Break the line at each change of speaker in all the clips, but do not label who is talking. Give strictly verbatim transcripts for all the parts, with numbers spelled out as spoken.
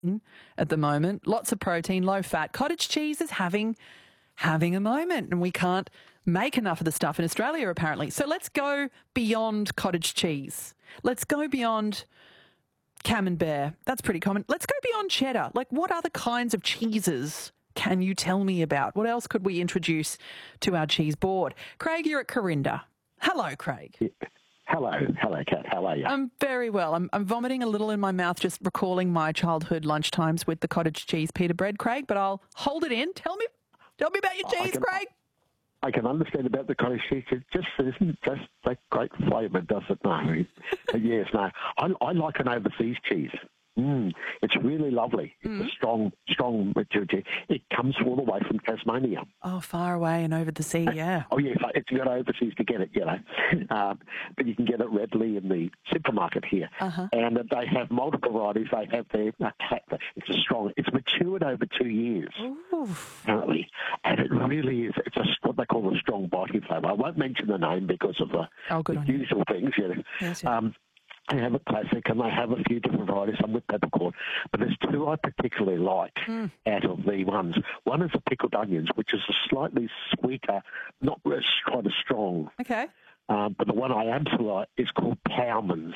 at the moment. Lots of protein, low fat. Cottage cheese is having having a moment, and we can't make enough of the stuff in Australia, apparently. So let's go beyond cottage cheese. Let's go beyond Camembert. That's pretty common. Let's go beyond cheddar. Like, what other kinds of cheeses can you tell me about? What else could we introduce to our cheese board? Craig, you're at Corinda. Hello, Craig.
Yeah. Hello. Hello, Kat. How are you?
I'm very well. I'm, I'm vomiting a little in my mouth just recalling my childhood lunchtimes with the cottage cheese pita bread, Craig, but I'll hold it in. Tell me tell me about your cheese,
can,
Craig.
I can understand about the cottage cheese. It just isn't just that great flavour, does it? No. Yes, no. I, I like an overseas cheese. Mm, it's really lovely. It's
Mm.
a strong, strong maturity. It comes all the way from Tasmania.
Oh, far away and over the sea, yeah.
Oh, yes, it's got overseas to get it, you know. Um, but you can get it readily in the supermarket here.
Uh-huh.
And they have multiple varieties. They have their, it's a strong, it's matured over two years,
Oof.
apparently. And it really is, it's a, what they call a strong body flavour. I won't mention the name because of the,
Oh, good
the
on you.
usual things, you know.
Yes, yes.
Um, They have a classic and they have a few different varieties, some with peppercorn. But there's two I particularly like
Mm.
out of the ones. One is the pickled onions, which is a slightly sweeter, not as quite as strong.
Okay.
Um, but the one I absolutely like is called Powman's.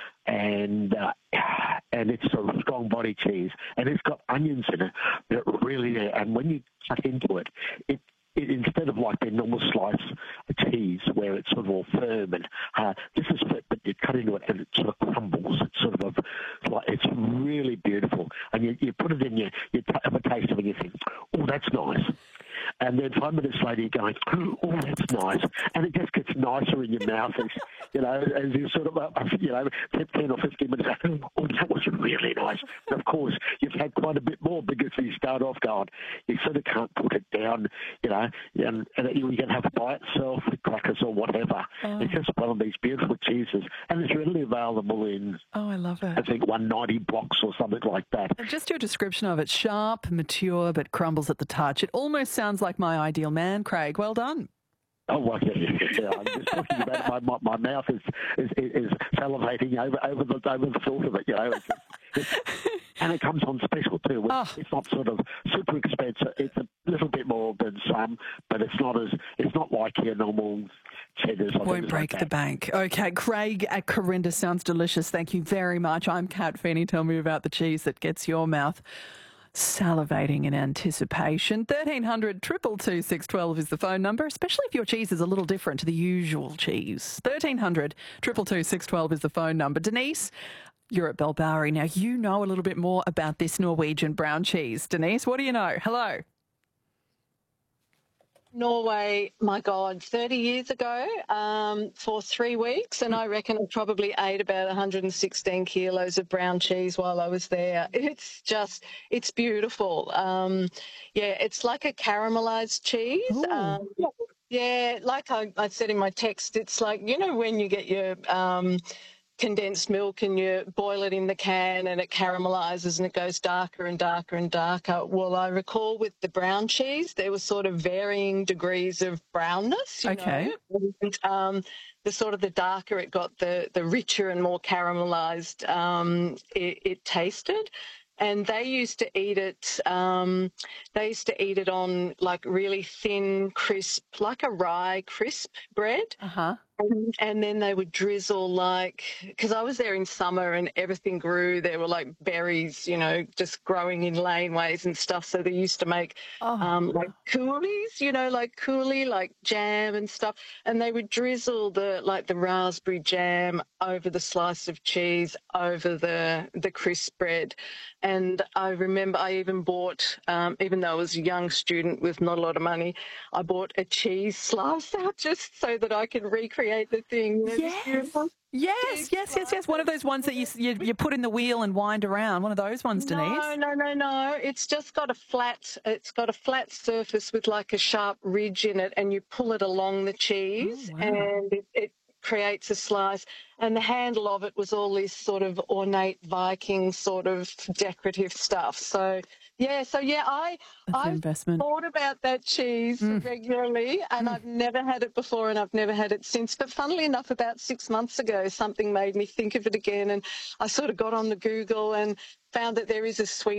And uh, and it's a strong body cheese. And it's got onions in it that really, and when you cut into it, it It, instead of like their normal slice of cheese where it's sort of all firm and uh, this is fit, but you cut into it and it sort of crumbles. It's sort of a, like it's really beautiful, and you, you put it in your you t- have a taste of it and you think, oh, that's nice. And then five minutes later you're going, oh, that's nice, and it just gets nicer in your mouth as you know as you sort of uh, you know ten or fifteen minutes. Oh, that was really nice. And of course you've had quite a bit more because you start off going, you sort of can't put it down, you know. And, and you can have it by itself with crackers or whatever.
Oh.
It's just one of these beautiful cheeses, and it's readily available in,
Oh, I love it.
I think, one hundred ninety blocks or something like that.
And just your description of it, sharp, mature, but crumbles at the touch. It almost sounds like my ideal man, Craig. Well done.
Oh, well, yeah, yeah, yeah. I'm just talking about it. My, my, my mouth is, is is salivating over over the over the thought of it. You know, it's, it's, and it comes on special too. It's,
Oh.
it's not sort of super expensive. It's a little bit more than some, but it's not as it's not like your normal cheddars. or
Won't
things
break
like
the
that.
bank. Okay, Craig at Corinda sounds delicious. Thank you very much. I'm Kat Feeney. Tell me about the cheese that gets your mouth salivating in anticipation. thirteen hundred, two two two, six one two is the phone number, especially if your cheese is a little different to the usual cheese. thirteen hundred, two two two, six one two is the phone number. Denise, you're at Belbari. Now, you know a little bit more about this Norwegian brown cheese. Denise, what do you know? Hello.
Norway, my God, thirty years ago um, for three weeks, and I reckon I probably ate about one hundred sixteen kilos of brown cheese while I was there. It's just, it's beautiful. Um, yeah, it's like a caramelized cheese.
Ooh.
Um, yeah, like I, I said in my text, it's like, you know, when you get your um, condensed milk and you boil it in the can and it caramelizes and it goes darker and darker and darker. Well, I recall with the brown cheese, there was sort of varying degrees of brownness. You
Okay.
know? And, um, the sort of the darker it got, the the richer and more caramelized um, it, it tasted. And they used to eat it. Um, they used to eat it on like really thin, crisp, like a rye crisp bread.
Uh-huh.
And, and then they would drizzle like, because I was there in summer and everything grew. There were like berries, you know, just growing in laneways and stuff. So they used to make
Oh.
um, like coolies, you know, like coolie, like jam and stuff. And they would drizzle the like the raspberry jam over the slice of cheese, over the the crisp bread. And I remember I even bought, um, even though I was a young student with not a lot of money, I bought a cheese slice out just so that I could recreate the thing. It was
Yes.
beautiful.
Yes, yes, yes, yes. One of those ones that you, you you put in the wheel and wind around. One of those ones, Denise.
No, no, no, no. It's just got a flat. It's got a flat surface with like a sharp ridge in it, and you pull it along the cheese,
Oh, wow.
and it, it creates a slice, and the handle of it was all this sort of ornate Viking sort of decorative stuff. So yeah, so yeah, I
That's an
I've
investment.
thought about that cheese
Mm.
regularly, and
Mm.
I've never had it before, and I've never had it since. But funnily enough, about six months ago, something made me think of it again, and I sort of got on the Google and found that there is a sweet